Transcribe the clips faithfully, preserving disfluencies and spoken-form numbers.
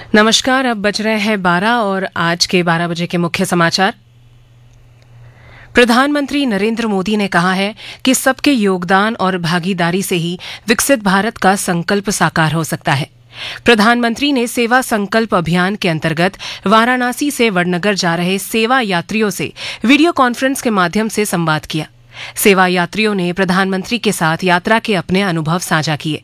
नमस्कार। अब बज रहे हैं बारह और आज के बारह बजे के मुख्य समाचार। प्रधानमंत्री नरेंद्र मोदी ने कहा है कि सबके योगदान और भागीदारी से ही विकसित भारत का संकल्प साकार हो सकता है। प्रधानमंत्री ने सेवा संकल्प अभियान के अंतर्गत वाराणसी से वडनगर जा रहे सेवा यात्रियों से वीडियो कॉन्फ्रेंस के माध्यम से संवाद किया। सेवा यात्रियों ने प्रधानमंत्री के साथ यात्रा के अपने अनुभव साझा किए।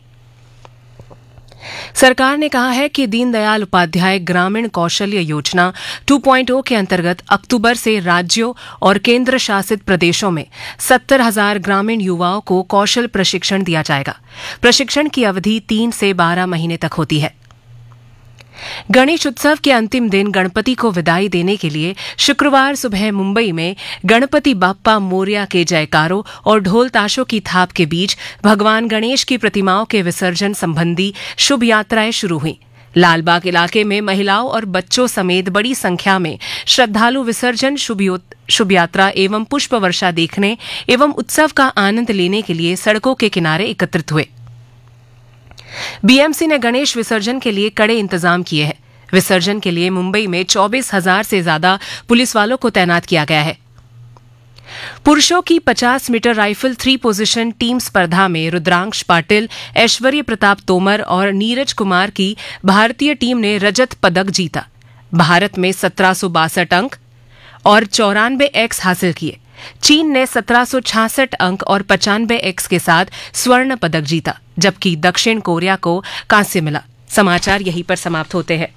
सरकार ने कहा है कि दीनदयाल उपाध्याय ग्रामीण कौशल्य योजना टू पॉइंट ओ के अंतर्गत अक्टूबर से राज्यों और केंद्र शासित प्रदेशों में सत्तर हजार ग्रामीण युवाओं को कौशल प्रशिक्षण दिया जाएगा। प्रशिक्षण की अवधि तीन से बारह महीने तक होती है। गणेश उत्सव के अंतिम दिन गणपति को विदाई देने के लिए शुक्रवार सुबह मुंबई में गणपति बाप्पा मोरया के जयकारों और ढोल ताशों की थाप के बीच भगवान गणेश की प्रतिमाओं के विसर्जन संबंधी शुभ यात्राएं शुरू हुईं। लालबाग इलाके में महिलाओं और बच्चों समेत बड़ी संख्या में श्रद्धालु विसर्जन, शुभ यात्रा एवं पुष्प वर्षा देखने एवं उत्सव का आनंद लेने के लिए सड़कों के किनारे एकत्रित हुए। बीएमसी ने गणेश विसर्जन के लिए कड़े इंतजाम किए हैं। विसर्जन के लिए मुंबई में चौबीस हजार से ज्यादा पुलिस वालों को तैनात किया गया है। पुरुषों की पचास metre rifle three position team स्पर्धा में रुद्रांश पाटिल, ऐश्वर्य प्रताप तोमर और नीरज कुमार की भारतीय टीम ने रजत पदक जीता। भारत में सत्रह सौ बासठ अंक और चौरानवे एक्स हासिल किए। चीन ने सत्रह सौ छियासठ अंक और पचानवे एक्स के साथ स्वर्ण पदक जीता, जबकि दक्षिण कोरिया को कांस्य मिला। समाचार यहीं पर समाप्त होते हैं।